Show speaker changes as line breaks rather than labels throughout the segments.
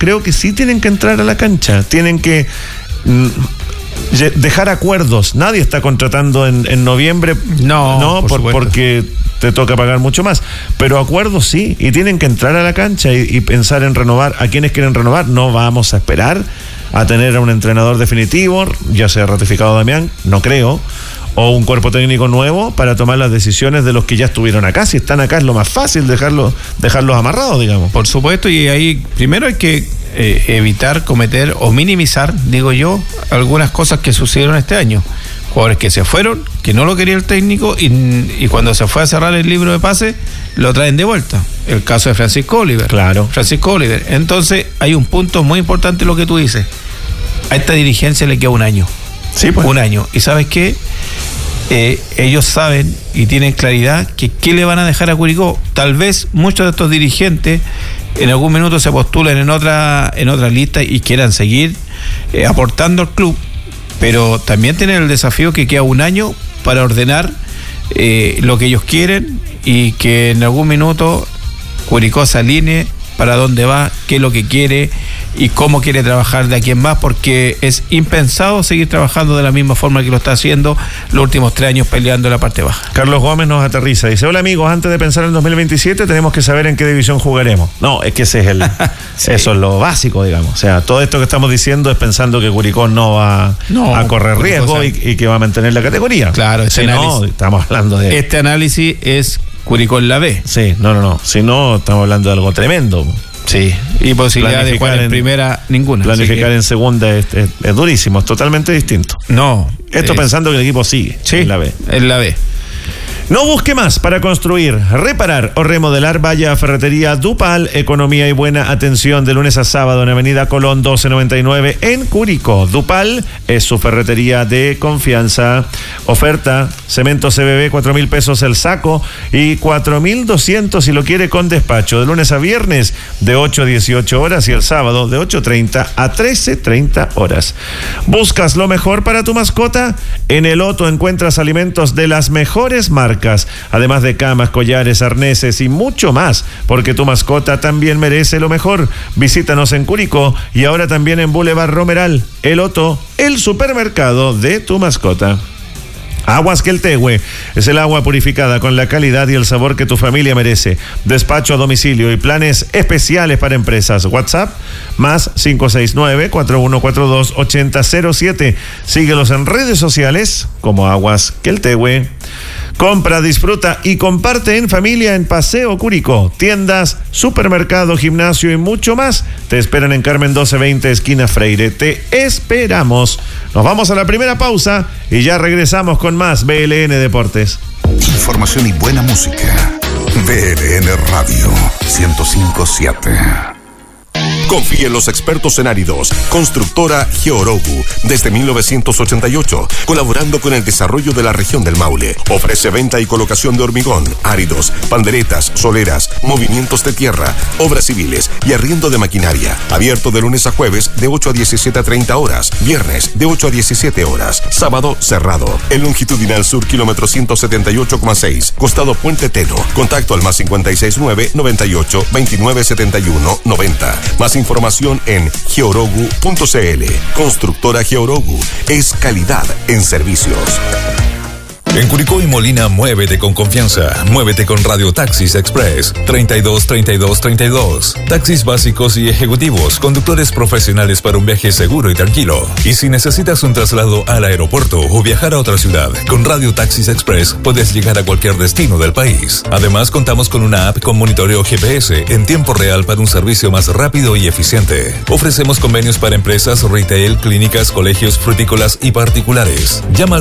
creo que sí tienen que entrar a la cancha, tienen que dejar acuerdos. Nadie está contratando en noviembre, porque te toca pagar mucho más, pero acuerdos sí, y tienen que entrar a la cancha y pensar en renovar. ¿A quienes quieren renovar? No vamos a esperar a tener a un entrenador definitivo, ya sea ratificado Damián, no creo, o un cuerpo técnico nuevo para tomar las decisiones de los que ya estuvieron acá. Si están acá es lo más fácil dejarlos amarrados, digamos.
Por supuesto, y ahí primero hay que evitar cometer o minimizar, digo yo, algunas cosas que sucedieron este año. Jugadores que se fueron, que no lo quería el técnico, y cuando se fue a cerrar el libro de pases, lo traen de vuelta. El caso de Francisco Oliver.
Claro.
Francisco Oliver. Entonces, hay un punto muy importante en lo que tú dices. A esta dirigencia le queda un año.
Sí, pues.
Un año. ¿Y sabes qué? Ellos saben y tienen claridad que qué le van a dejar a Curicó. Tal vez muchos de estos dirigentes en algún minuto se postulen en otra lista y quieran seguir aportando al club, pero también tienen el desafío que queda un año para ordenar lo que ellos quieren, y que en algún minuto Curicó se alinee para dónde va, qué es lo que quiere y cómo quiere trabajar de aquí en más, porque es impensado seguir trabajando de la misma forma que lo está haciendo los últimos 3 años peleando en la parte baja.
Carlos Gómez nos aterriza, dice: hola amigos, antes de pensar en el 2027 tenemos que saber en qué división jugaremos. No, es que ese es sí. Eso es lo básico, digamos. O sea, todo esto que estamos diciendo es pensando que Curicó no va a correr riesgo y que va a mantener la categoría.
Claro,
no, estamos hablando de...
Este análisis es Curicó en la B.
Sí, no. Si no, estamos hablando de algo tremendo.
Sí, y posibilidad de jugar en primera, ninguna.
Planificar en segunda es durísimo, es totalmente distinto.
No.
Esto pensando que el equipo sigue en la B.
En la B.
No busque más para construir, reparar o remodelar. Vaya a Ferretería Dupal, economía y buena atención de lunes a sábado en Avenida Colón 1299 en Curicó. Dupal es su ferretería de confianza. Oferta: cemento CBB, 4,000 pesos el saco y 4,200 si lo quiere con despacho. De lunes a viernes de 8 a 18 horas y el sábado de 8:30 a 13:30 horas. ¿Buscas lo mejor para tu mascota? En El Otto encuentras alimentos de las mejores marcas, además de camas, collares, arneses y mucho más, porque tu mascota también merece lo mejor. Visítanos en Curicó y ahora también en Boulevard Romeral. El Otto, el supermercado de tu mascota. Aguas Queltehue es el agua purificada con la calidad y el sabor que tu familia merece. Despacho a domicilio y planes especiales para empresas. WhatsApp más 569-4142-8007. Síguelos en redes sociales como Aguas Queltehue. Compra, disfruta y comparte en familia en Paseo Curicó. Tiendas, supermercado, gimnasio y mucho más te esperan en Carmen 1220, esquina Freire. Te esperamos. Nos vamos a la primera pausa y ya regresamos con más BLN Deportes.
Información y buena música. BLN Radio 105.7. Confía en los expertos en áridos. Constructora Georogu, desde 1988, colaborando con el desarrollo de la región del Maule. Ofrece venta y colocación de hormigón, áridos, panderetas, soleras, movimientos de tierra, obras civiles y arriendo de maquinaria. Abierto de lunes a jueves de 8 a 17:30 horas, viernes de 8 a 17 horas, sábado cerrado. El longitudinal sur, kilómetro 178,6, costado Puente Teno. Contacto al más 569 98 29 71 90. Más información en georogu.cl. Constructora Georogu es calidad en servicios.
En Curicó y Molina, muévete con confianza. Muévete con Radio Taxis Express 323232. Taxis básicos y ejecutivos, conductores profesionales para un viaje seguro y tranquilo. Y si necesitas un traslado al aeropuerto o viajar a otra ciudad, con Radio Taxis Express puedes llegar a cualquier destino del país. Además, contamos con una app con monitoreo GPS en tiempo real para un servicio más rápido y eficiente. Ofrecemos convenios para empresas, retail, clínicas, colegios, frutícolas y particulares. Llama al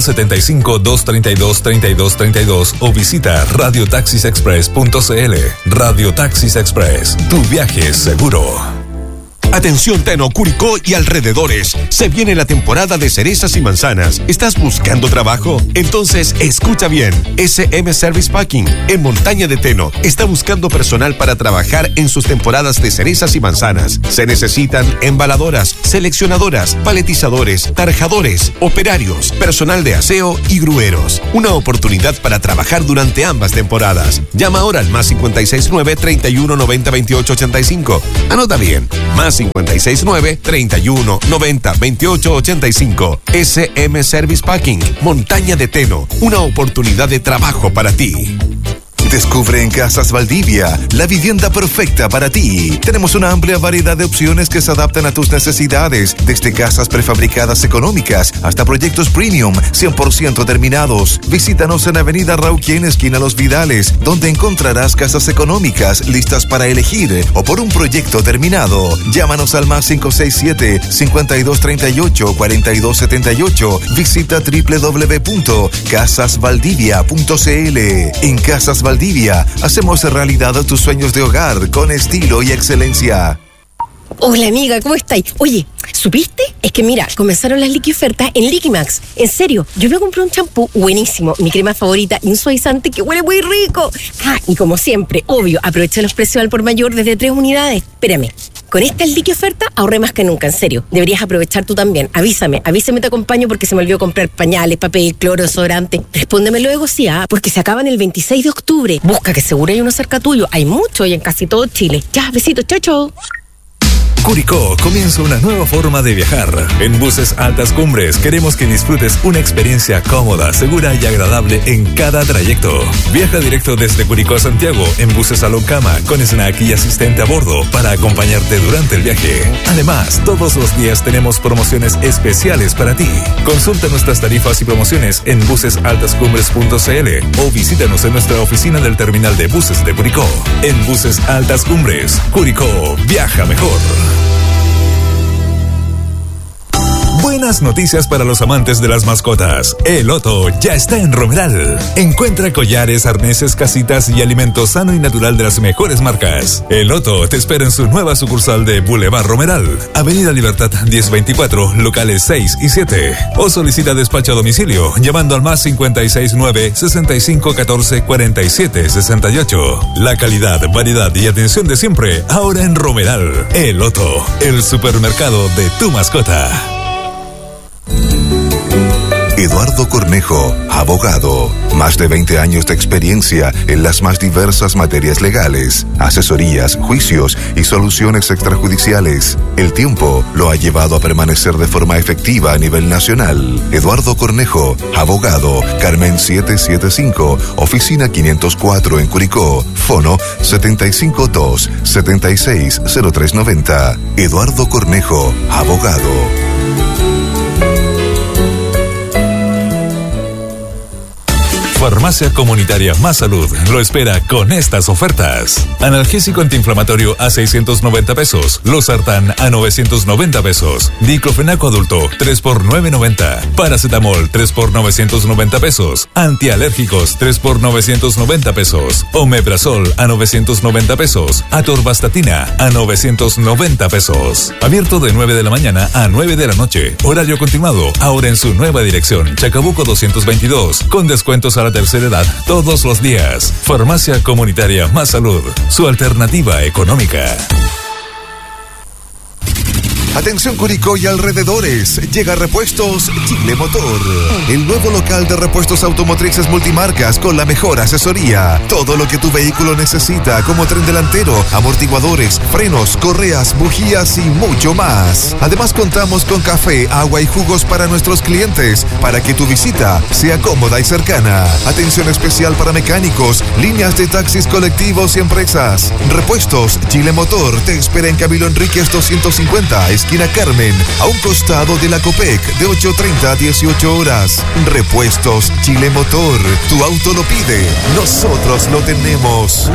75-232-3232 o visita radiotaxisexpress.cl. Radio Taxis Express, tu viaje es seguro.
Atención Teno, Curicó y alrededores. Se viene la temporada de cerezas y manzanas. ¿Estás buscando trabajo? Entonces escucha bien. SM Service Packing en Montaña de Teno está buscando personal para trabajar en sus temporadas de cerezas y manzanas. Se necesitan embaladoras, seleccionadoras, paletizadores, tarjadores, operarios, personal de aseo y grueros. Una oportunidad para trabajar durante ambas temporadas. Llama ahora al más 569 31 90 28 85. Anota bien. Más 569-3190-2885. SM Service Packing, Montaña de Teno, una oportunidad de trabajo para ti. Descubre en Casas Valdivia la vivienda perfecta para ti. Tenemos una amplia variedad de opciones que se adaptan a tus necesidades, desde casas prefabricadas económicas hasta proyectos premium 100% terminados. Visítanos en Avenida Rauquien, esquina Los Vidales, donde encontrarás casas económicas listas para elegir o por un proyecto terminado. Llámanos al más 567-5238-4278. Visita www.casasvaldivia.cl. En Casas Valdivia hacemos realidad tus sueños de hogar con estilo y excelencia.
Hola amiga, ¿cómo estáis? Oye, ¿supiste? Es que mira, comenzaron las Liqui ofertas en Liquimax. En serio, yo me compré un champú buenísimo, mi crema favorita y un suavizante que huele muy rico. Ah, y como siempre, obvio, aproveché los precios al por mayor desde 3 unidades. Espérame, con esta Liqui oferta ahorré más que nunca, en serio. Deberías aprovechar tú también. Avísame, te acompaño porque se me olvidó comprar pañales, papel, cloro, desodorante. Respóndeme luego sí, porque se acaban el 26 de octubre. Busca que seguro hay uno cerca tuyo. Hay mucho y en casi todo Chile. Ya, besitos, chau, chau.
Curicó comienza una nueva forma de viajar. En Buses Altas Cumbres queremos que disfrutes una experiencia cómoda, segura y agradable en cada trayecto. Viaja directo desde Curicó a Santiago en buses a Loncama con snack y asistente a bordo para acompañarte durante el viaje. Además, todos los días tenemos promociones especiales para ti. Consulta nuestras tarifas y promociones en busesaltascumbres.cl o visítanos en nuestra oficina del terminal de buses de Curicó. En Buses Altas Cumbres, Curicó, viaja mejor. Buenas noticias para los amantes de las mascotas. El Otto ya está en Romeral. Encuentra collares, arneses, casitas y alimento sano y natural de las mejores marcas. El Otto te espera en su nueva sucursal de Boulevard Romeral, Avenida Libertad 1024, locales 6 y 7. O solicita despacho a domicilio llamando al más 569-6514-4768. La calidad, variedad y atención de siempre, ahora en Romeral. El Otto, el supermercado de tu mascota.
Eduardo Cornejo, abogado. Más de 20 años de experiencia en las más diversas materias legales, asesorías, juicios y soluciones extrajudiciales. El tiempo lo ha llevado a permanecer de forma efectiva a nivel nacional. Eduardo Cornejo, abogado, Carmen 775, oficina 504 en Curicó, fono 752-760390. Eduardo Cornejo, abogado.
Farmacia Comunitaria Más Salud lo espera con estas ofertas. Analgésico antiinflamatorio a 690 pesos. Losartán a 990 pesos. Diclofenaco adulto 3 por 990. Paracetamol 3 por 990 pesos. Antialérgicos 3 por 990 pesos. Omeprazol a 990 pesos. Atorvastatina a 990 pesos. Abierto de 9 de la mañana a 9 de la noche. Horario continuado. Ahora en su nueva dirección. Chacabuco 222. Con descuentos a la tercera edad todos los días. Farmacia Comunitaria Más Salud, su alternativa económica.
Atención Curicó y alrededores, llega Repuestos Chile Motor, el nuevo local de repuestos automotrices multimarcas con la mejor asesoría. Todo lo que tu vehículo necesita, como tren delantero, amortiguadores, frenos, correas, bujías y mucho más. Además contamos con café, agua y jugos para nuestros clientes, para que tu visita sea cómoda y cercana. Atención especial para mecánicos, líneas de taxis colectivos y empresas. Repuestos Chile Motor te espera en Camilo Enríquez 250, esquina Carmen, a un costado de la Copec, de 8:30 a 18 horas. Repuestos Chile Motor, tu auto lo pide, nosotros lo tenemos.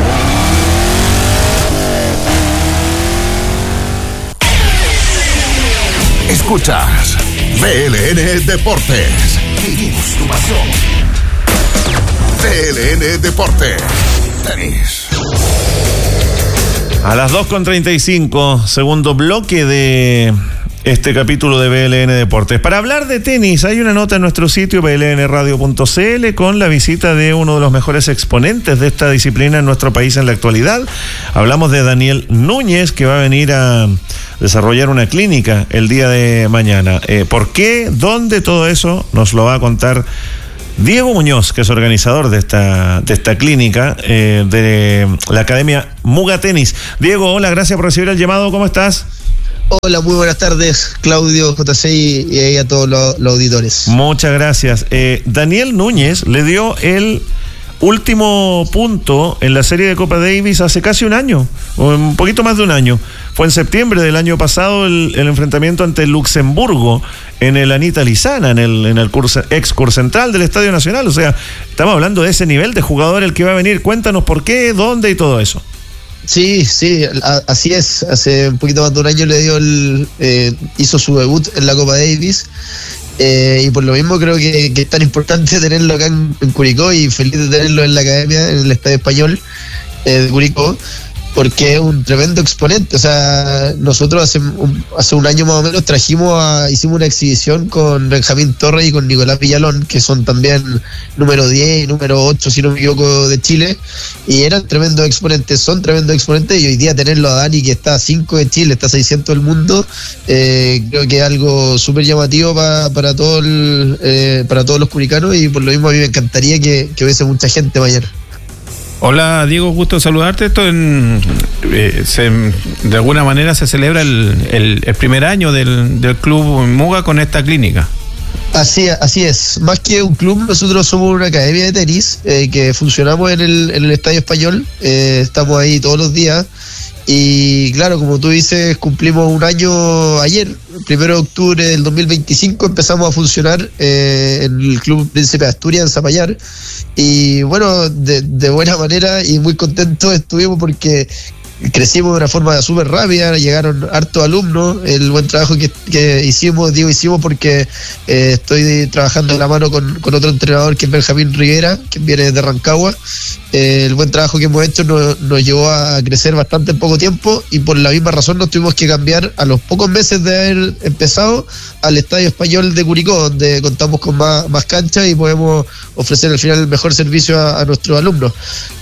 Escuchas VLN Deportes. Vivimos tu pasión. VLN Deportes. Tenis.
A las 2:35, segundo bloque de este capítulo de BLN Deportes. Para hablar de tenis, hay una nota en nuestro sitio blnradio.cl con la visita de uno de los mejores exponentes de esta disciplina en nuestro país en la actualidad. Hablamos de Daniel Núñez, que va a venir a desarrollar una clínica el día de mañana. ¿Por qué? ¿Dónde? Todo eso nos lo va a contar Diego Muñoz, que es organizador de esta clínica de la Academia Muga Tenis. Diego, hola, gracias por recibir el llamado, ¿cómo estás?
Hola, muy buenas tardes, Claudio, JC y a todos los auditores.
Muchas gracias. Daniel Núñez le dio el último punto en la serie de Copa Davis hace casi un año, o un poquito más de un año. Fue en septiembre del año pasado el enfrentamiento ante Luxemburgo en el Anita Lizana, en el ex Curcentral del Estadio Nacional. O sea, estamos hablando de ese nivel de jugador el que va a venir. Cuéntanos por qué, dónde y todo eso.
Sí, así es. Hace un poquito más de un año le dio hizo su debut en la Copa Davis. Y por lo mismo creo que es tan importante tenerlo acá en Curicó, y feliz de tenerlo en la academia, en el Estadio Español de Curicó, porque es un tremendo exponente. O sea, nosotros hace un año más o menos hicimos una exhibición con Benjamín Torres y con Nicolás Villalón, que son también número 10 y número 8, si no me equivoco, de Chile, y eran tremendos exponentes, son tremendos exponentes, y hoy día tenerlo a Dani, que está a 5 de Chile, está a 600 del mundo, creo que es algo súper llamativo para todos los curicanos, y por lo mismo a mí me encantaría que hubiese mucha gente mañana.
Hola Diego, gusto saludarte. Esto de alguna manera se celebra el primer año del Club Muga con esta clínica.
Así es. Más que un club, nosotros somos una academia de tenis que funcionamos en el Estadio Español. Estamos ahí todos los días. Y claro, como tú dices, cumplimos un año ayer, 1 de octubre del 2025, empezamos a funcionar en el Club Príncipe de Asturias, en Zapallar. Y bueno, de buena manera y muy contentos estuvimos porque crecimos de una forma súper rápida, llegaron hartos alumnos. El buen trabajo que hicimos porque estoy trabajando de la mano con otro entrenador, que es Benjamín Rivera, que viene de Rancagua. El buen trabajo que hemos hecho nos llevó a crecer bastante en poco tiempo, y por la misma razón nos tuvimos que cambiar a los pocos meses de haber empezado al Estadio Español de Curicó, donde contamos con más canchas y podemos ofrecer al final el mejor servicio a nuestros alumnos.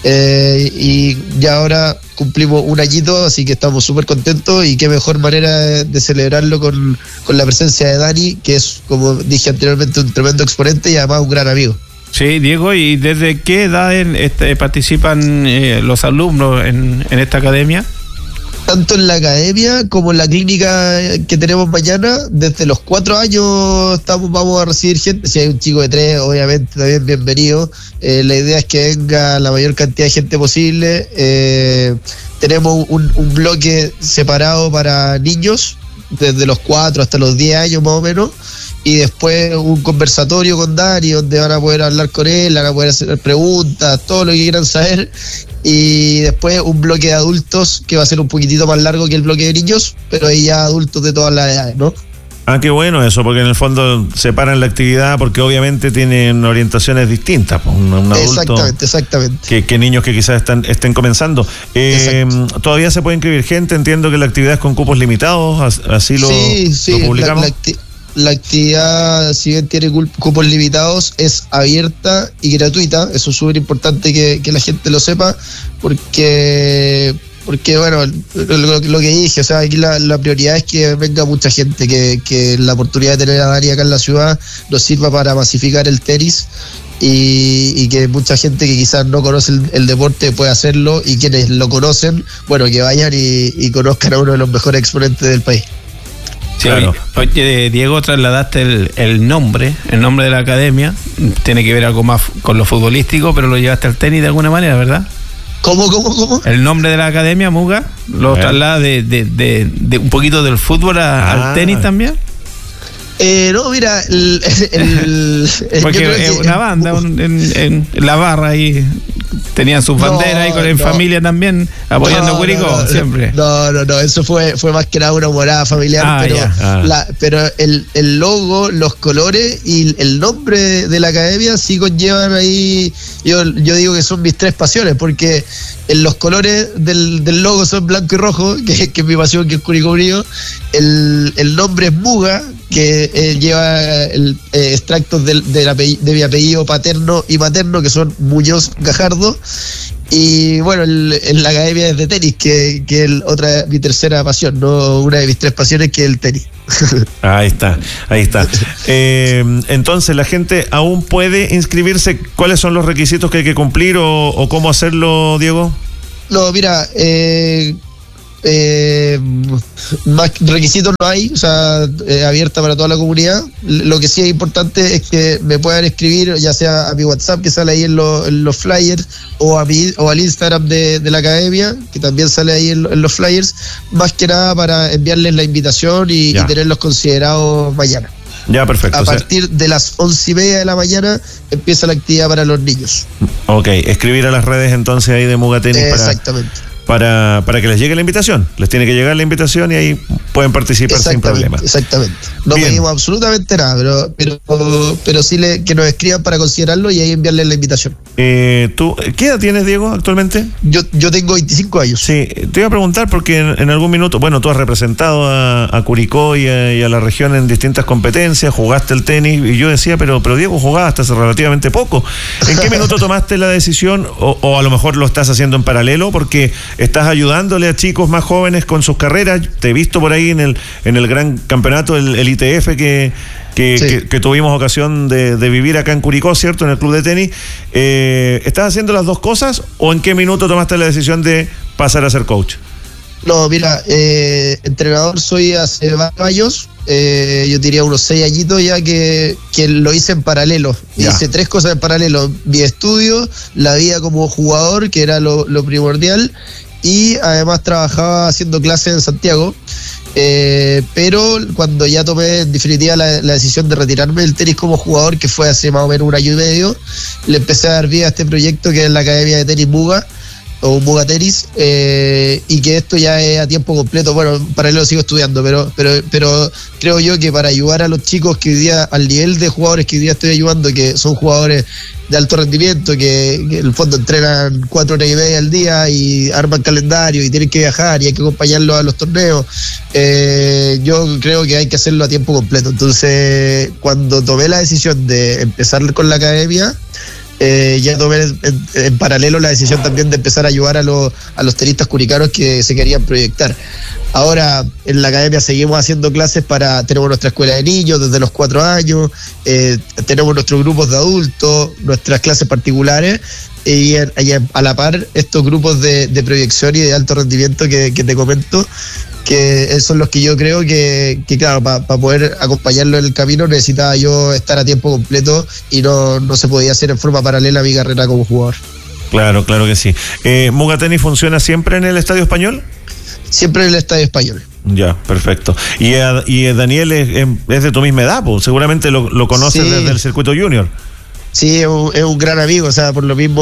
Y ya ahora cumplimos un añito, así que estamos súper contentos, y qué mejor manera de celebrarlo con la presencia de Dani, que es, como dije anteriormente, un tremendo exponente y además un gran amigo.
Sí, Diego, ¿y desde qué edad participan los alumnos en esta academia?
Tanto en la academia como en la clínica que tenemos mañana, desde los 4 años vamos a recibir gente. Si hay un chico de 3, obviamente también bienvenido. La idea es que venga la mayor cantidad de gente posible. Tenemos un bloque separado para niños, desde los 4 hasta los 10 años más o menos, y después un conversatorio con Dani, donde van a poder hablar con él, van a poder hacer preguntas, todo lo que quieran saber, y después un bloque de adultos que va a ser un poquitito más largo que el bloque de niños, pero ahí ya adultos de todas las edades, ¿no?
Ah, qué bueno eso, porque en el fondo separan la actividad porque obviamente tienen orientaciones distintas. Un adulto, exactamente. Que niños que quizás estén comenzando. Todavía se puede inscribir gente, entiendo que la actividad es con cupos limitados, así lo publicamos.
La actividad, si bien tiene cupos limitados, es abierta y gratuita. Eso es súper importante que la gente lo sepa, porque bueno, lo que dije, o sea, aquí la prioridad es que venga mucha gente, que la oportunidad de tener a Dani acá en la ciudad nos sirva para masificar el tenis, y que mucha gente que quizás no conoce el deporte pueda hacerlo, y quienes lo conocen, bueno, que vayan y conozcan a uno de los mejores exponentes del país.
Sí, claro. Oye, Diego, trasladaste el nombre de la academia, tiene que ver algo más con lo futbolístico, pero lo llevaste al tenis de alguna manera, ¿verdad?
¿Cómo?
El nombre de la academia, Muga, lo traslada de un poquito del fútbol al tenis también.
No, mira,
porque es una banda en la barra ahí tenían sus banderas y en familia también apoyando a Curicó siempre.
No, eso fue más que nada una morada familiar, pero el logo, los colores y el nombre de la academia sí conllevan ahí. Yo digo que son mis 3 pasiones, porque en los colores del logo son blanco y rojo, que es mi pasión, que es Curicó Unido. El nombre es Muga, que lleva extractos de mi apellido paterno y materno, que son Muñoz Gajardo. Y bueno, en la academia es de tenis, que es mi tercera pasión, no una de mis 3 pasiones, que es el tenis.
Ahí está. Entonces la gente aún puede inscribirse. ¿Cuáles son los requisitos que hay que cumplir o cómo hacerlo, Diego?
No, mira, más requisitos no hay, o sea, abierta para toda la comunidad. Lo que sí es importante es que me puedan escribir, ya sea a mi WhatsApp que sale ahí en los flyers, o al Instagram de la academia, que también sale ahí en los flyers, más que nada para enviarles la invitación y tenerlos considerados mañana.
Ya, perfecto.
A partir de las 11:30 de la mañana empieza la actividad para los niños.
Ok, escribir a las redes entonces ahí de Muga Tenis
exactamente.
Para que les llegue la invitación. Les tiene que llegar la invitación y ahí pueden participar sin problema.
Exactamente. No pedimos absolutamente nada, pero sí que nos escriban para considerarlo y ahí enviarles la invitación.
¿Tú qué edad tienes, Diego, actualmente?
Yo tengo 25 años.
Sí, te iba a preguntar porque en algún minuto, bueno, tú has representado a Curicó y a la región en distintas competencias, jugaste el tenis y yo decía, pero Diego jugaba hasta hace relativamente poco. ¿En qué minuto tomaste la decisión o a lo mejor lo estás haciendo en paralelo porque estás ayudándole a chicos más jóvenes con sus carreras? Te he visto por ahí en el gran campeonato, el ITF que tuvimos ocasión de vivir acá en Curicó, ¿cierto? En el club de tenis. ¿Estás haciendo las dos cosas o en qué minuto tomaste la decisión de pasar a ser coach?
No, mira, entrenador soy hace varios años. Yo diría unos 6 añitos ya que lo hice en paralelo. Hice 3 cosas en paralelo: mi estudio, la vida como jugador, que era lo primordial, y además trabajaba haciendo clases en Santiago. Pero cuando ya tomé en definitiva la decisión de retirarme del tenis como jugador, que fue hace más o menos 1 año y medio, le empecé a dar vida a este proyecto que es la Academia de Tenis Muga, o Muga Tenis, y que esto ya es a tiempo completo. Bueno, para él lo sigo estudiando, pero creo yo que para ayudar a los chicos que hoy día, al nivel de jugadores que hoy día estoy ayudando, que son jugadores de alto rendimiento, que en el fondo entrenan 4 horas y media al día y arman calendario y tienen que viajar y hay que acompañarlos a los torneos, yo creo que hay que hacerlo a tiempo completo. Entonces, cuando tomé la decisión de empezar con la academia, ya tomé en paralelo la decisión también de empezar a ayudar a los tenistas curicanos que se querían proyectar. Ahora en la academia seguimos haciendo clases tenemos nuestra escuela de niños desde los 4 años, tenemos nuestros grupos de adultos, nuestras clases particulares y a la par estos grupos de proyección y de alto rendimiento que te comento, que son los que yo creo que claro, para poder acompañarlo en el camino necesitaba yo estar a tiempo completo y no se podía hacer en forma paralela a mi carrera como jugador.
Claro que sí. ¿Muga Tenis funciona siempre en el Estadio Español?
Siempre en el Estadio Español.
Ya, perfecto. Y Daniel es de tu misma edad, pues seguramente lo conoces desde el circuito junior.
Sí, es un gran amigo, o sea, por lo mismo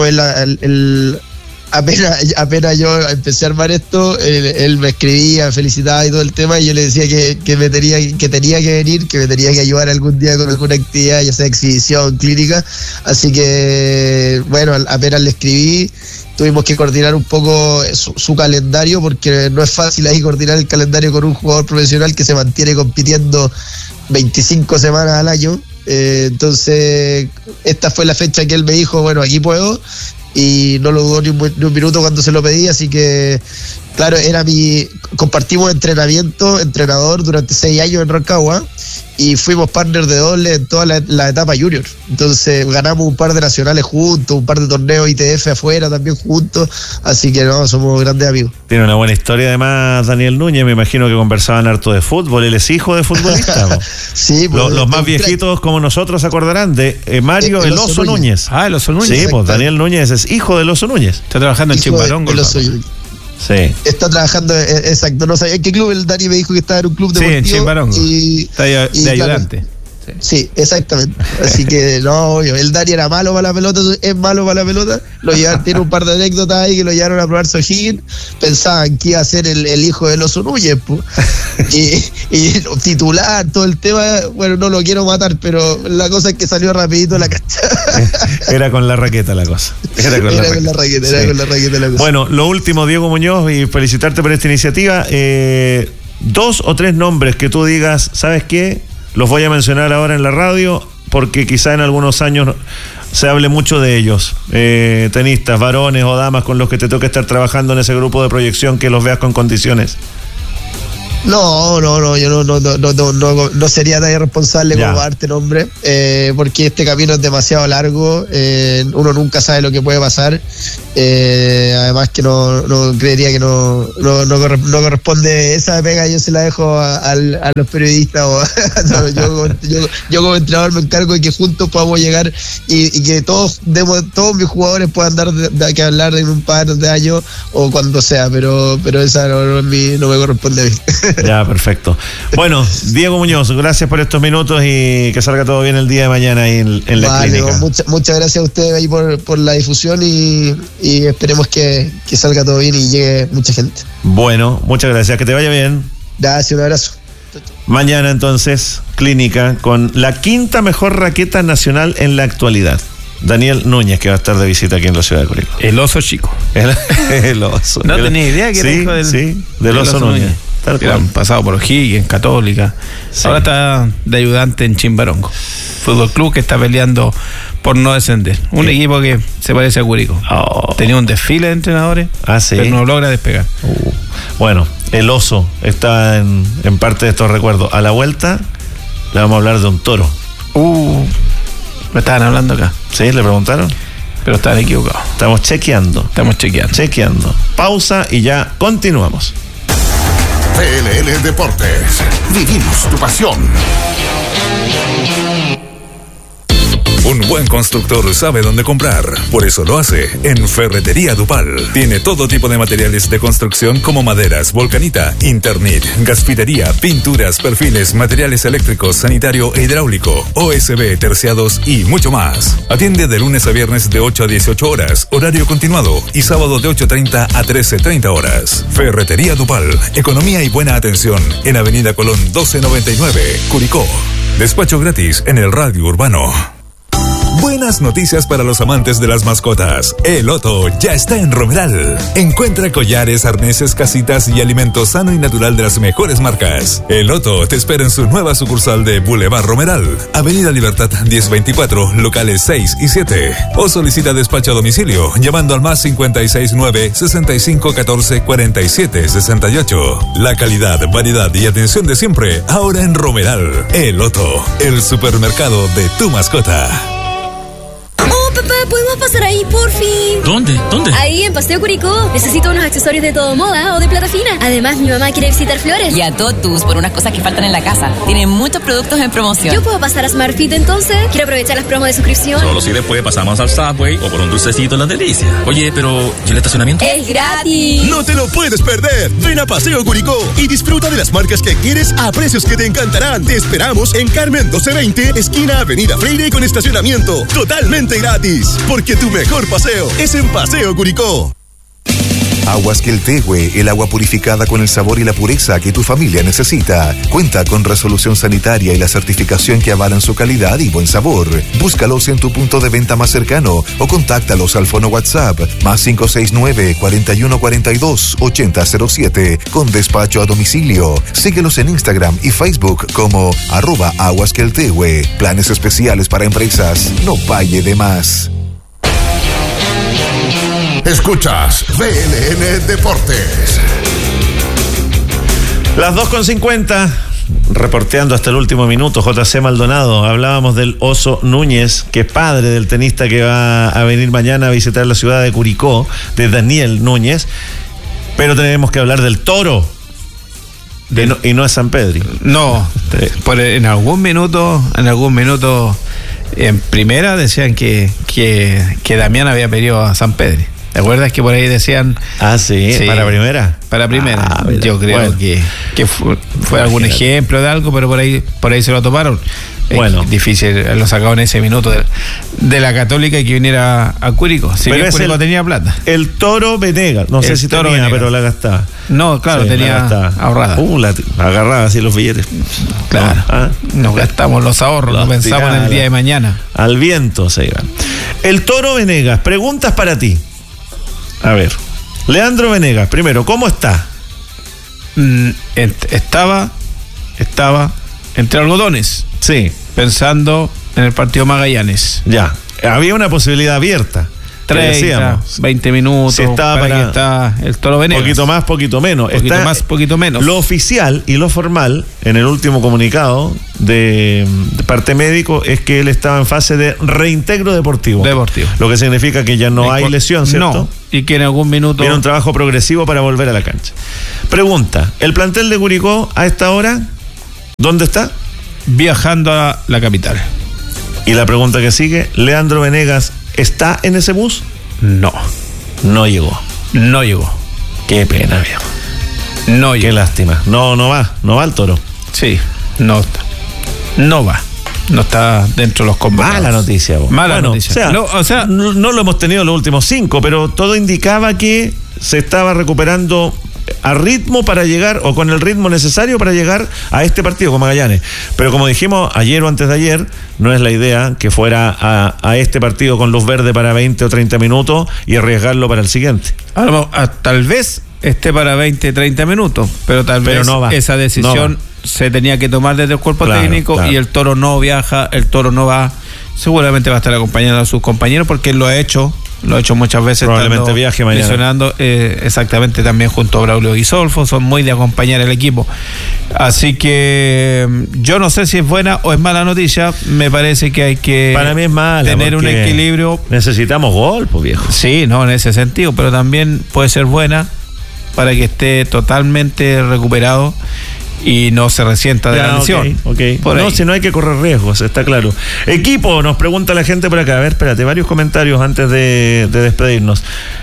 apenas yo empecé a armar esto, él me escribía, felicitaba y todo el tema, y yo le decía que tenía que venir, que me tenía que ayudar algún día con alguna actividad, ya sea exhibición, clínica. Así que, bueno, apenas le escribí, tuvimos que coordinar un poco su calendario, porque no es fácil ahí coordinar el calendario con un jugador profesional que se mantiene compitiendo 25 semanas al año. Entonces, esta fue la fecha que él me dijo, bueno, aquí puedo, y no lo dudó ni un minuto cuando se lo pedí. Así que, claro, compartimos entrenador durante 6 años en Rancagua, y fuimos partners de doble en toda la etapa junior. Entonces ganamos un par de nacionales juntos, un par de torneos ITF afuera también juntos, así que no, somos grandes amigos.
Tiene una buena historia además Daniel Núñez, me imagino que conversaban harto de fútbol, él es hijo de futbolista.
Sí,
pues, los más viejitos como nosotros se acordarán de Mario el Oso Núñez.
Ah, el Oso Núñez.
Sí, pues Daniel Núñez es hijo del Oso Núñez.
Está trabajando en Chimbarongo.
Sí.
Está trabajando, exacto, no sabía en qué club. El Dani me dijo que estaba en un club deportivo.
Sí, en Chimbarongo. Está de ayudante.
Claro, sí, exactamente. Así que no, obvio, el Dani era malo para la pelota, es malo para la pelota. Tiene un par de anécdotas ahí que lo llevaron a probar O'Higgins. Pensaban que iba a ser el hijo del Oso Núñez, pues. y titular, todo el tema. Bueno, no lo quiero matar, pero la cosa es que salió rapidito la cancha.
Era con la raqueta la cosa. Era con la raqueta la cosa. Bueno, lo último, Diego Muñoz, y felicitarte por esta iniciativa. 2 o 3 nombres que tú digas, ¿sabes qué? Los voy a mencionar ahora en la radio porque quizá en algunos años se hable mucho de ellos. Tenistas, varones o damas con los que te toca estar trabajando en ese grupo de proyección, que los veas con condiciones.
No, yo no sería tan irresponsable como darte nombre, porque este camino es demasiado largo, uno nunca sabe lo que puede pasar, además que no creería que no corresponde esa pega, yo se la dejo a los periodistas, yo como entrenador me encargo de que juntos podamos llegar y que todos mis jugadores puedan dar de que hablar en un par de años o cuando sea, pero esa no me corresponde a mí.
Ya, perfecto. Bueno, Diego Muñoz, gracias por estos minutos y que salga todo bien el día de mañana ahí en la clínica.
Muchas gracias a ustedes ahí por la difusión y esperemos que salga todo bien y llegue mucha gente.
Bueno, muchas gracias, que te vaya bien.
Gracias, un abrazo.
Mañana entonces, clínica con la quinta mejor raqueta nacional en la actualidad. Daniel Núñez, que va a estar de visita aquí en la ciudad de Curicó.
El oso chico.
El oso.
No tenía idea que era hijo
del oso Núñez.
Que han pasado por O'Higgins, Católica. Sí. Ahora está de ayudante en Chimbarongo. Fútbol club que está peleando por no descender. Un equipo que se parece a Curicó. Tenía un desfile de entrenadores, pero no logra despegar.
Bueno, el oso está en parte de estos recuerdos. A la vuelta le vamos a hablar de un toro.
Me estaban hablando acá.
¿Sí? ¿Le preguntaron?
Pero estaban equivocados.
Estamos chequeando. Chequeando. Pausa y ya continuamos.
PLL Deportes. Vivimos tu pasión.
Un buen constructor sabe dónde comprar, por eso lo hace en Ferretería Dupal. Tiene todo tipo de materiales de construcción como maderas, volcanita, Internet, gasfitería, pinturas, perfiles, materiales eléctricos, sanitario e hidráulico, OSB, terciados y mucho más. Atiende de lunes a viernes de 8 a 18 horas, horario continuado, y sábado de 8:30 a 13:30 horas. Ferretería Dupal, economía y buena atención en Avenida Colón 1299, Curicó. Despacho gratis en el radio urbano. Buenas noticias para los amantes de las mascotas. El Otto ya está en Romeral. Encuentra collares, arneses, casitas y alimento sano y natural de las mejores marcas. El Otto te espera en su nueva sucursal de Boulevard Romeral, Avenida Libertad 1024, locales 6 y 7. O solicita despacho a domicilio llamando al más 569 6514 47 68. La calidad, variedad y atención de siempre ahora en Romeral. El Otto, el supermercado de tu mascota.
Papá, ¿podemos pasar ahí, por fin?
¿Dónde?
Ahí, en Paseo Curicó. Necesito unos accesorios de todo moda o de plata fina. Además, mi mamá quiere visitar Flores.
Y a Totus por unas cosas que faltan en la casa. Tienen muchos productos en promoción.
¿Yo puedo pasar a SmartFit entonces? Quiero aprovechar las promos de suscripción.
Solo si después pasamos al Subway o por un dulcecito en las delicias. Oye, pero ¿y el estacionamiento?
¡Es gratis!
¡No te lo puedes perder! Ven a Paseo Curicó y disfruta de las marcas que quieres a precios que te encantarán. Te esperamos en Carmen 1220, esquina Avenida Freire, con estacionamiento totalmente gratis. Porque tu mejor paseo es en Paseo Curicó.
Aguas Queltehue, el agua purificada con el sabor y la pureza que tu familia necesita. Cuenta con resolución sanitaria y la certificación que avalan su calidad y buen sabor. Búscalos en tu punto de venta más cercano o contáctalos al fono WhatsApp más 569 4142 8007 con despacho a domicilio. Síguelos en Instagram y Facebook como @aguasqueltehue. Planes especiales para empresas. No pague de más. Escuchas BLN Deportes.
Las 2:50, reporteando hasta el último minuto, JC Maldonado. Hablábamos del Oso Núñez, que es padre del tenista que va a venir mañana a visitar la ciudad de Curicó, de Daniel Núñez. Pero tenemos que hablar del Toro. Y no es San Pedro.
No, en algún minuto, en primera decían que Damián había pedido a San Pedro. ¿Te acuerdas que por ahí decían?
Sí, para primera.
Para primera. Yo creo que fue algún ejemplo de algo, pero por ahí se lo tomaron.
Bueno,
difícil lo sacaron en ese minuto de la Católica y que viniera a Curicó. Si bien Curicó tenía plata.
El Toro Venegas, no sé si tenía, Venegas, pero la gastaba.
No, claro, sí, tenía ahorrada.
Agarraba así los billetes.
Claro. Nos gastamos los ahorros, no pensamos en el día de mañana.
Al viento se iban. El Toro Venegas, preguntas para ti. A ver, Leandro Venegas, primero, ¿cómo está?
Estaba entre algodones.
Sí.
Pensando en el partido Magallanes.
Ya, había una posibilidad abierta.
30, 20 minutos.
Si estaba
para que está el Toro Venegas.
Poquito más, poquito menos.
Poquito menos.
Lo oficial y lo formal en el último comunicado de parte médico es que él estaba en fase de reintegro deportivo. Lo que significa que ya no hay lesión, ¿cierto?
No, y que en algún minuto...
Tiene un trabajo progresivo para volver a la cancha. Pregunta, ¿el plantel de Curicó a esta hora dónde está?
Viajando a la capital.
Y la pregunta que sigue, ¿Leandro Venegas está en ese bus?
No
llegó. Qué pena, viejo. Qué lástima. No va el Toro.
Sí, no va. No está dentro de los convocados.
Mala noticia, vos.
Mala noticia.
No lo hemos tenido los últimos 5, pero todo indicaba que se estaba recuperando a ritmo para llegar, o con el ritmo necesario para llegar a este partido con Magallanes. Pero como dijimos ayer o antes de ayer, no es la idea que fuera a este partido con luz verde para 20 o 30 minutos y arriesgarlo para el siguiente.
Tal vez esté para 20, 30 minutos, pero vez
no va,
esa decisión se tenía que tomar desde el cuerpo técnico, y el Toro no viaja, el Toro no va, seguramente va a estar acompañando a sus compañeros porque él lo ha hecho muchas veces.
Probablemente viaje mañana.
Mencionando, exactamente, también junto a Braulio Guisolfo, son muy de acompañar al equipo. Así que yo no sé si es buena o es mala noticia, me parece que hay que
para mí es mala,
tener un equilibrio.
Necesitamos gol, pues viejo.
Sí, no, en ese sentido, pero también puede ser buena para que esté totalmente recuperado y no se resienta de la lesión.
Okay. Si no hay que correr riesgos, está claro. Equipo, nos pregunta la gente por acá. A ver, espérate, varios comentarios antes de despedirnos.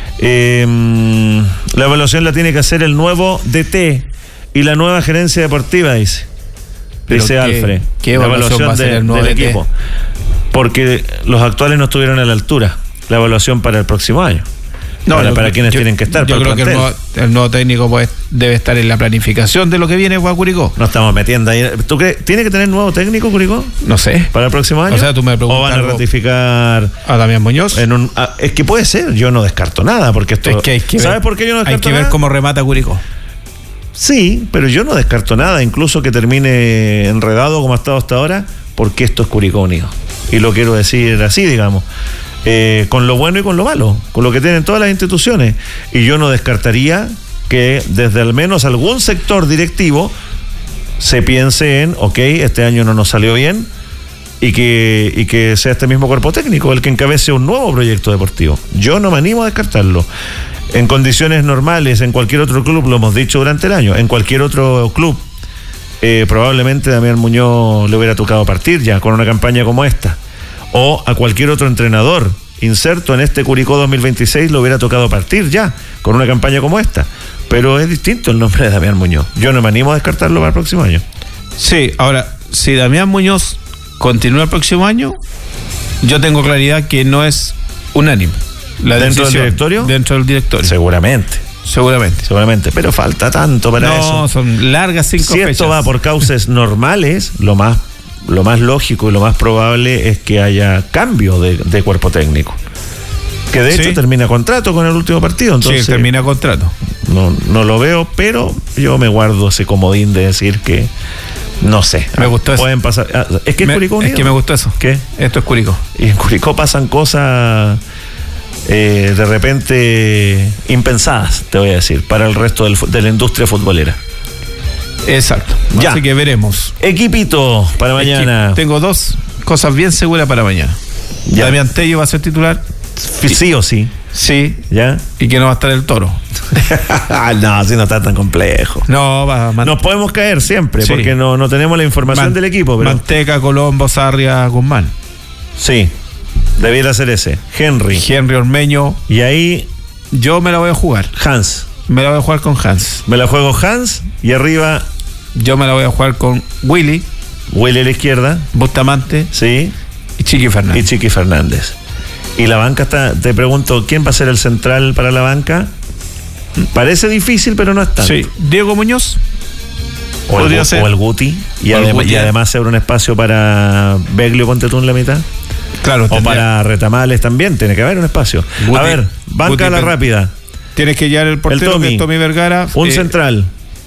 La evaluación la tiene que hacer el nuevo DT y la nueva gerencia deportiva, dice Alfred.
¿Qué evaluación va a hacer el nuevo
del
DT?
Equipo? Porque los actuales no estuvieron a la altura. La evaluación para el próximo año. Para quienes tienen que estar.
Yo creo que el nuevo técnico debe estar en la planificación de lo que viene para Curicó.
No estamos metiendo ahí. ¿Tú crees? ¿Tiene que tener nuevo técnico Curicó?
No sé.
¿Para el próximo año?
O sea, tú me preguntas.
¿O van a ratificar
a Damián Muñoz?
Es que puede ser. Yo no descarto nada. Porque esto.
Es que hay que
¿sabes por qué yo no descarto nada?
Hay que ver cómo remata Curicó.
Sí, pero yo no descarto nada. Incluso que termine enredado como ha estado hasta ahora. Porque esto es Curicó Unido. Y lo quiero decir así, digamos. Con lo bueno y con lo malo, con lo que tienen todas las instituciones, y yo no descartaría que desde al menos algún sector directivo se piense en, este año no nos salió bien, y que sea este mismo cuerpo técnico el que encabece un nuevo proyecto deportivo. Yo no me animo a descartarlo. En condiciones normales, en cualquier otro club, lo hemos dicho durante el año, en cualquier otro club, probablemente Damián Muñoz le hubiera tocado partir ya con una campaña como esta. O a cualquier otro entrenador inserto en este Curicó 2026 le hubiera tocado partir ya con una campaña como esta. Pero es distinto el nombre de Damián Muñoz. Yo no me animo a descartarlo para el próximo año.
Sí, ahora, si Damián Muñoz continúa el próximo año, yo tengo claridad que no es unánime.
¿Dentro del directorio?
Dentro del directorio.
Seguramente. Pero falta tanto para eso.
No, son largas 5 fechas.
Si esto va por causas normales, lo más lógico y lo más probable es que haya cambio de cuerpo técnico, que de hecho termina contrato con el último partido. Entonces,
sí, termina contrato.
No lo veo, pero yo me guardo ese comodín de decir que no sé.
Me gustó eso.
Pueden pasar. Es que es Curicó Unido.
Es que me gustó eso.
¿Qué?
Esto es Curicó.
Y en Curicó pasan cosas de repente impensadas, te voy a decir, para el resto de la industria futbolera.
Exacto.
Ya.
Así que veremos.
Equipito para mañana.
Tengo 2 cosas bien seguras para mañana.
Ya.
Damián Tello va a ser titular.
Sí o sí.
Sí.
¿Ya?
Y que no va a estar el Toro.
No, si no está tan complejo.
No, nos
podemos caer siempre, porque no tenemos la información del equipo. Pero...
Manteca, Colombo, Sarria, Guzmán.
Sí, debiera ser ese. Henry
Ormeño.
Y ahí
yo me la voy a jugar.
Hans.
Me la voy a jugar con Hans.
Me la juego Hans y arriba.
Yo me la voy a jugar con Willy
a la izquierda.
Bustamante.
Sí.
Y Chiqui Fernández. Y la banca está. Te pregunto, ¿quién va a ser el central para la banca? Parece difícil, pero no es tanto. Sí. Diego Muñoz.
O el Guti. Y además se abre un espacio para Beglio, ponte tú en la mitad.
Claro.
O para Retamales también. Tiene que haber un espacio. Guti, a ver, banca a la rápida.
Tienes que llevar el portero, que es Tommy Vergara.
Un central.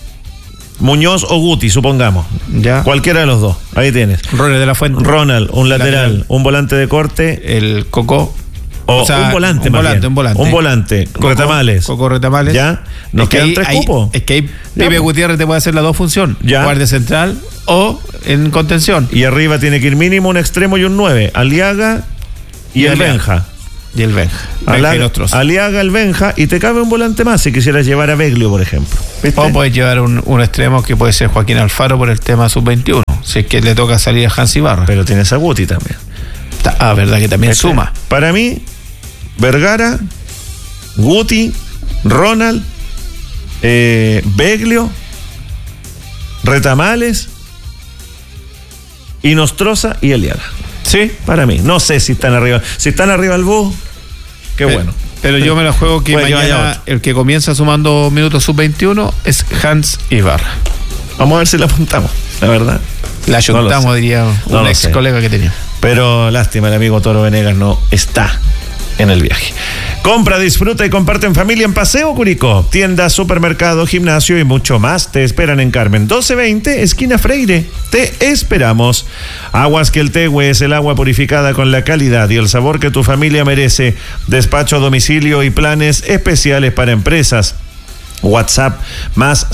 Muñoz o Guti, supongamos.
Ya.
Cualquiera de los dos. Ahí tienes.
Ronald de la Fuente.
Un lateral, un volante de corte.
El Cocó.
O sea, un volante. Un volante. Retamales.
Coco Retamales.
Ya. Nos quedan 3 cupos.
Es que ahí Pipe Gutiérrez te puede hacer las 2 funciones. Guardia central o en contención.
Y arriba tiene que ir mínimo un extremo y un 9. Aliaga y el Benja.
Y el Benja.
Aliaga, el Benja, y te cabe un volante más si quisieras llevar a Beglio, por ejemplo.
¿Viste? O puedes llevar un extremo que puede ser Joaquín Alfaro por el tema sub-21, si es que le toca salir a Hans Ibarra.
Pero tienes a Guti también.
Verdad que también suma.
Para mí, Vergara, Guti, Ronald, Beglio, Retamales, Inostroza y Aliaga.
Sí,
para mí. No sé si están arriba. Si están arriba el bus, qué bueno.
Pero yo me la juego que mañana el que comienza sumando minutos sub-21 es Hans Ibarra.
Vamos a ver si la apuntamos, la verdad.
La apuntamos, diría un ex colega que tenía.
Pero lástima, el amigo Toro Venegas no está en el viaje. Compra, disfruta y comparte en familia en Paseo Curicó. Tienda, supermercado, gimnasio y mucho más te esperan en Carmen 1220, esquina Freire. Te esperamos. Aguas Queltehue es el agua purificada con la calidad y el sabor que tu familia merece. Despacho a domicilio y planes especiales para empresas. WhatsApp más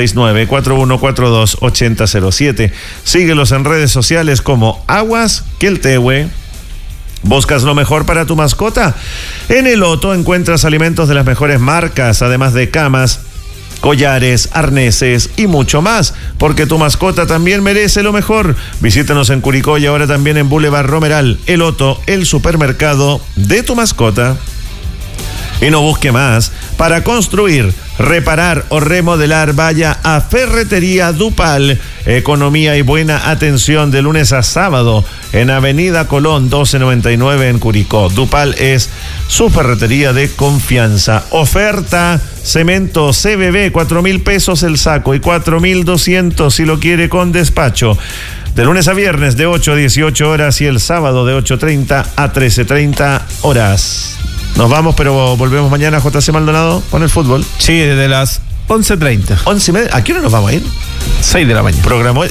569-4142-8007. Síguelos en redes sociales como Aguas Queltehue. ¿Buscas lo mejor para tu mascota? En El Otto encuentras alimentos de las mejores marcas, además de camas, collares, arneses y mucho más, porque tu mascota también merece lo mejor. Visítanos en Curicó y ahora también en Boulevard Romeral. El Otto, el supermercado de tu mascota. Y no busque más. Para construir, reparar o remodelar, vaya a Ferretería Dupal. Economía y buena atención de lunes a sábado en Avenida Colón 1299 en Curicó. Dupal es su ferretería de confianza. Oferta: cemento CBB, 4,000 pesos el saco y 4,200 si lo quiere con despacho. De lunes a viernes de 8 a 18 horas y el sábado de 8:30 a 13:30 horas. Nos vamos, pero volvemos mañana, JC Maldonado, con el fútbol.
Sí, desde las 11:30.
11:30. ¿A qué hora nos vamos a ir?
6 de la mañana.
Programó.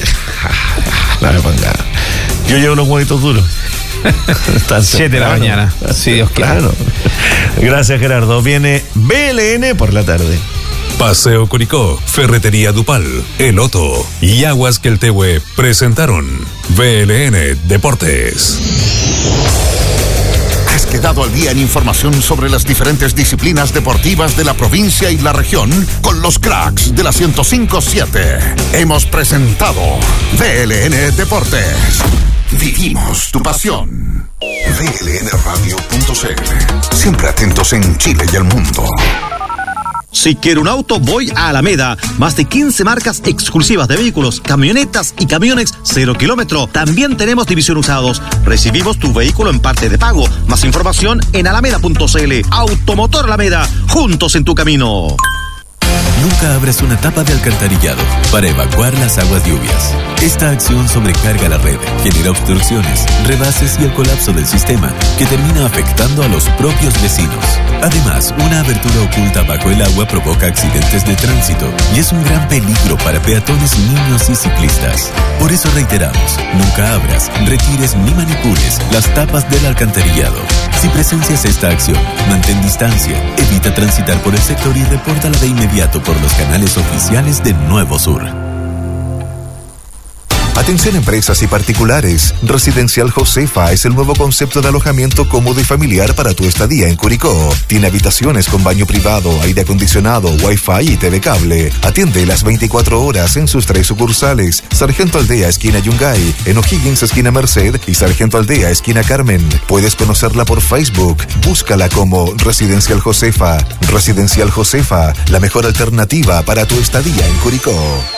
Yo llevo unos huevitos duros.
7 de la mañana. Si Dios quiere.
Claro. Gracias, Gerardo. Viene BLN por la tarde.
Paseo Curicó, Ferretería Dupal, El Otto y Aguas Queltehue presentaron BLN Deportes.
Has quedado al día en información sobre las diferentes disciplinas deportivas de la provincia y la región con los cracks de la 105.7. Hemos presentado BLN Deportes. Vivimos tu pasión. BLNradio.cl. Siempre atentos en Chile y el mundo.
Si quiero un auto, voy a Alameda. Más de 15 marcas exclusivas de vehículos, camionetas y camiones 0 kilómetro. También tenemos división usados. Recibimos tu vehículo en parte de pago. Más información en alameda.cl. Automotor Alameda, juntos en tu camino.
Nunca abres una tapa de alcantarillado para evacuar las aguas lluvias. Esta acción sobrecarga la red, genera obstrucciones, rebases y el colapso del sistema, que termina afectando a los propios vecinos. Además, una abertura oculta bajo el agua provoca accidentes de tránsito y es un gran peligro para peatones, niños y ciclistas. Por eso reiteramos, nunca abras, retires ni manipules las tapas del alcantarillado. Si presencias esta acción, mantén distancia, evita transitar por el sector y repórtala de inmediato por los canales oficiales de Nuevo Sur.
Atención empresas y particulares. Residencial Josefa es el nuevo concepto de alojamiento cómodo y familiar para tu estadía en Curicó. Tiene habitaciones con baño privado, aire acondicionado, wifi y TV cable. Atiende las 24 horas en sus 3 sucursales: Sargento Aldea, esquina Yungay, en O'Higgins, esquina Merced, y Sargento Aldea, esquina Carmen. Puedes conocerla por Facebook. Búscala como Residencial Josefa. Residencial Josefa, la mejor alternativa para tu estadía en Curicó.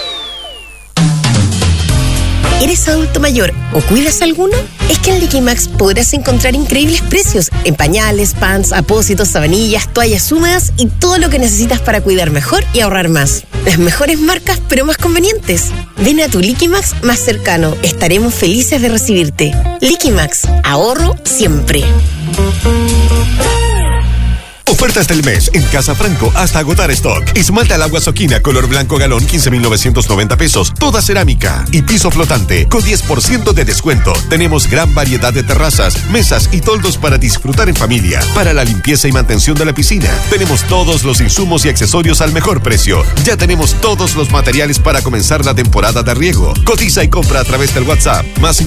¿Eres adulto mayor o cuidas alguno? Es que en Liquimax podrás encontrar increíbles precios en pañales, pants, apósitos, sabanillas, toallas húmedas y todo lo que necesitas para cuidar mejor y ahorrar más. Las mejores marcas, pero más convenientes. Ven a tu Liquimax más cercano. Estaremos felices de recibirte. Liquimax, ahorro siempre.
Ofertas del mes en Casa Franco hasta agotar stock. Esmalta al agua Soquina color blanco galón 15,990 pesos. Toda cerámica y piso flotante con 10% de descuento. Tenemos gran variedad de terrazas, mesas y toldos para disfrutar en familia. Para la limpieza y mantención de la piscina, tenemos todos los insumos y accesorios al mejor precio. Ya tenemos todos los materiales para comenzar la temporada de riego. Cotiza y compra a través del WhatsApp más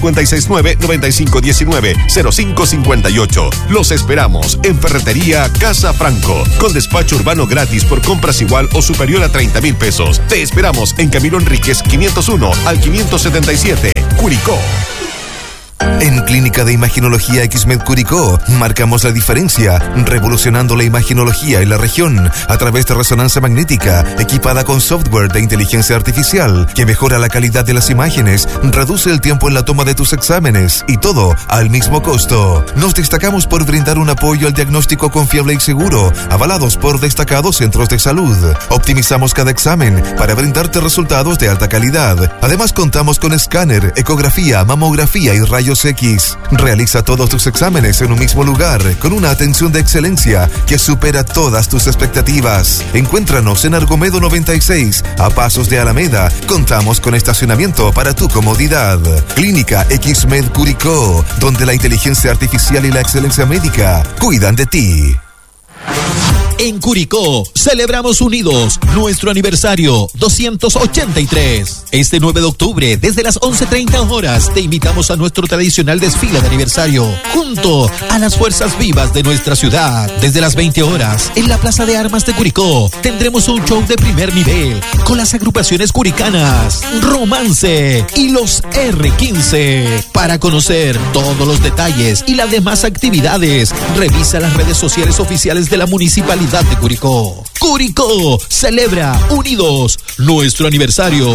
569-9519-0558. Los esperamos en Ferretería Casa Franco, con despacho urbano gratis por compras igual o superior a 30,000 pesos. Te esperamos en Camilo Enríquez 501 al 577, Curicó.
En Clínica de Imaginología XMED Curicó marcamos la diferencia, revolucionando la imaginología en la región a través de resonancia magnética equipada con software de inteligencia artificial que mejora la calidad de las imágenes, reduce el tiempo en la toma de tus exámenes y todo al mismo costo. Nos destacamos por brindar un apoyo al diagnóstico confiable y seguro, avalados por destacados centros de salud. Optimizamos cada examen para brindarte resultados de alta calidad. Además contamos con escáner, ecografía, mamografía y rayos X. Realiza todos tus exámenes en un mismo lugar con una atención de excelencia que supera todas tus expectativas. Encuéntranos en Argomedo 96, a pasos de Alameda. Contamos con estacionamiento para tu comodidad. Clínica XMED Curicó, donde la inteligencia artificial y la excelencia médica cuidan de ti.
En Curicó celebramos unidos nuestro aniversario 283. Este 9 de octubre, desde las 11:30 horas, te invitamos a nuestro tradicional desfile de aniversario, junto a las fuerzas vivas de nuestra ciudad. Desde las 20 horas, en la Plaza de Armas de Curicó, tendremos un show de primer nivel, con las agrupaciones curicanas, Romance y los R15. Para conocer todos los detalles y las demás actividades, revisa las redes sociales oficiales de la Municipalidad de Curicó. Curicó celebra unidos nuestro aniversario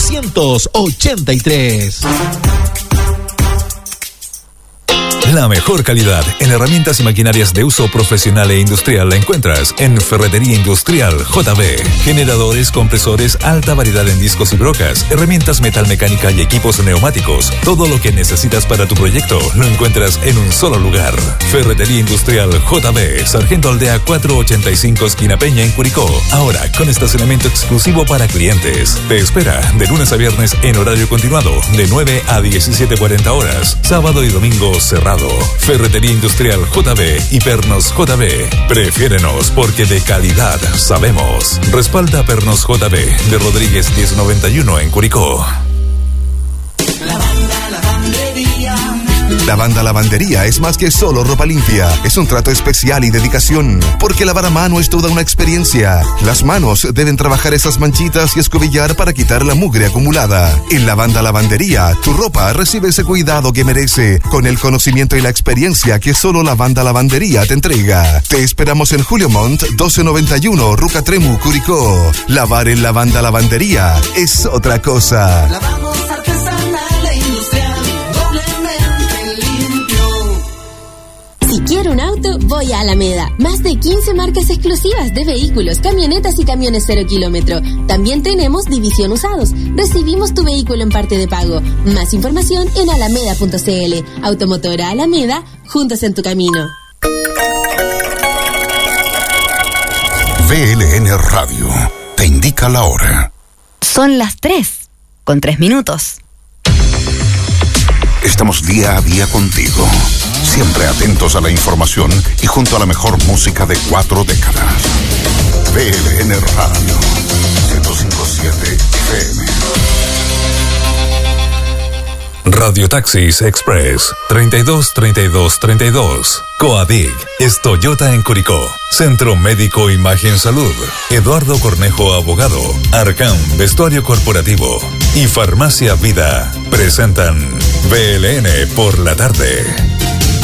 283.
La mejor calidad en herramientas y maquinarias de uso profesional e industrial la encuentras en Ferretería Industrial JB. Generadores, compresores, alta variedad en discos y brocas, herramientas metalmecánica y equipos neumáticos. Todo lo que necesitas para tu proyecto lo encuentras en un solo lugar. Ferretería Industrial JB, Sargento Aldea 485 esquina Peña en Curicó. Ahora con estacionamiento exclusivo para clientes. Te espera de lunes a viernes en horario continuado de 9 a 17:40 horas. Sábado y domingo cerrado. Ferretería Industrial JB y Pernos JB. Prefiérenos porque de calidad sabemos. Respalda Pernos JB de Rodríguez 1091 en Curicó.
Lavanda Lavandería es más que solo ropa limpia. Es un trato especial y dedicación, porque lavar a mano es toda una experiencia. Las manos deben trabajar esas manchitas y escobillar para quitar la mugre acumulada. En Lavanda Lavandería, tu ropa recibe ese cuidado que merece, con el conocimiento y la experiencia que solo Lavanda Lavandería te entrega. Te esperamos en Julio Montt 1291, Rucatremu, Curicó. Lavar en Lavanda Lavandería es otra cosa.
Lavamos artesanal e industrial, doblemente limpio.
Si quiero un auto, voy a Alameda. Más de 15 marcas exclusivas de vehículos, camionetas y camiones 0 kilómetro. También tenemos división usados. Recibimos tu vehículo en parte de pago. Más información en alameda.cl. Automotora Alameda, juntos en tu camino.
VLN Radio te indica la hora.
Son las 3:03.
Estamos día a día contigo, siempre atentos a la información y junto a la mejor música de 4 décadas. VLN Radio 105.7 FM.
Radio Taxis Express 323232. Coadig es Toyota en Curicó. Centro Médico Imagen Salud. Eduardo Cornejo Abogado. Arcam Vestuario Corporativo. Y Farmacia Vida presentan VLN por la tarde.